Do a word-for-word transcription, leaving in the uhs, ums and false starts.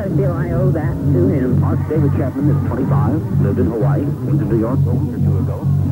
I feel I owe that to him. Mark David Chapman is twenty-five, lived in Hawaii, went to New York a week or two ago.